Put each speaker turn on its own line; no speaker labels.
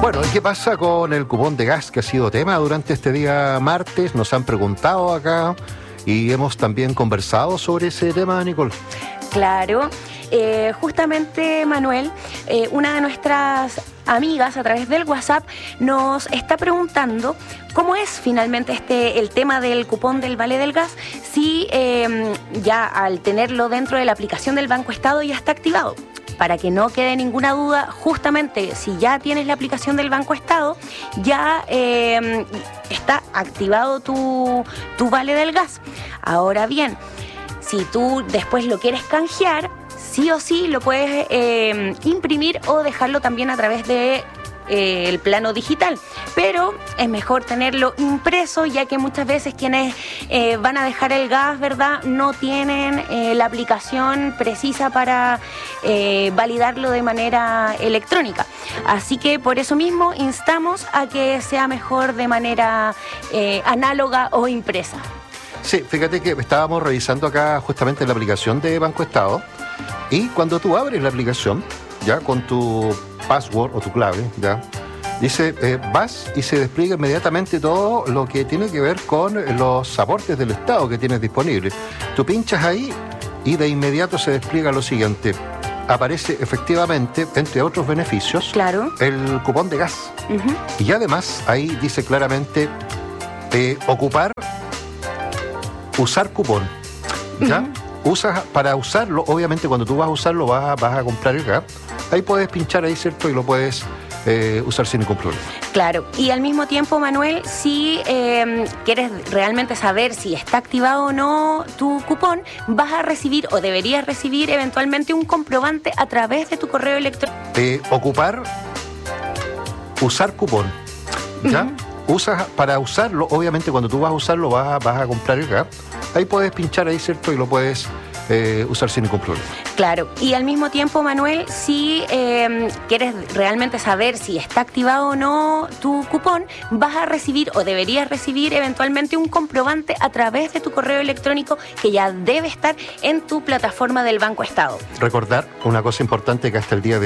Bueno, ¿y qué pasa con el cupón de gas que ha sido tema durante este día martes? Nos han preguntado acá y hemos también conversado sobre ese tema, Nicole.
Claro, justamente Manuel, una de nuestras amigas a través del WhatsApp nos está preguntando cómo es finalmente el tema del cupón del vale del gas, si ya al tenerlo dentro de la aplicación del Banco Estado ya está activado. Para que no quede ninguna duda, justamente si ya tienes la aplicación del Banco Estado, ya está activado tu vale del gas. Ahora bien, si tú después lo quieres canjear, sí o sí lo puedes imprimir o dejarlo también a través de el plano digital, pero es mejor tenerlo impreso, ya que muchas veces quienes van a dejar el gas, ¿verdad?, no tienen la aplicación precisa para validarlo de manera electrónica. Así que por eso mismo instamos a que sea mejor de manera análoga o impresa.
Sí, fíjate que estábamos revisando acá justamente la aplicación de Banco Estado y cuando tú abres la aplicación, ya con tu password o tu clave, ya dice, vas y se despliega inmediatamente todo lo que tiene que ver con los aportes del Estado que tienes disponibles. Tú pinchas ahí y de inmediato se despliega lo siguiente. Aparece efectivamente, entre otros beneficios,
claro,
el cupón de gas. Y además ahí dice claramente usar cupón, ¿ya? Para usarlo, obviamente cuando tú vas a usarlo vas a comprar el gas, ahí puedes pinchar ahí, ¿cierto? Y lo puedes usar sin ningún problema.
Claro, y al mismo tiempo, Manuel, si quieres realmente saber si está activado o no tu cupón, vas a recibir o deberías recibir eventualmente un comprobante a través de tu correo electrónico.
Usar cupón, ¿ya? Para usarlo, obviamente cuando tú vas a usarlo vas a comprar el gas, ahí puedes pinchar ahí, ¿cierto? Y lo puedes usar sin ningún problema.
Claro, y al mismo tiempo, Manuel, si quieres realmente saber si está activado o no tu cupón, vas a recibir o deberías recibir eventualmente un comprobante a través de tu correo electrónico que ya debe estar en tu plataforma del Banco Estado.
Recordar una cosa importante que hasta el día de